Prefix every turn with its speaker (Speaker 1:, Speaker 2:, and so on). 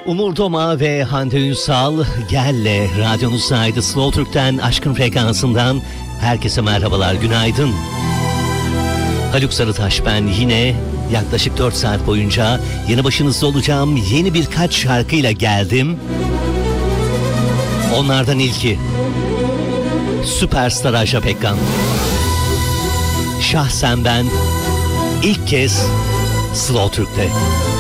Speaker 1: Umur Doma ve Hande Ünsal Gel'le radyonuzdaydı. Slow Türk'ten Aşkın Frekansı'ndan herkese merhabalar, günaydın. Haluk Sarıtaş ben, yine yaklaşık 4 saat boyunca yeni başınızda olacağım. Yeni birkaç şarkıyla geldim. Onlardan ilki Süperstar Ajda Pekkan. Şahsen ben ilk kez Slow Türk'te.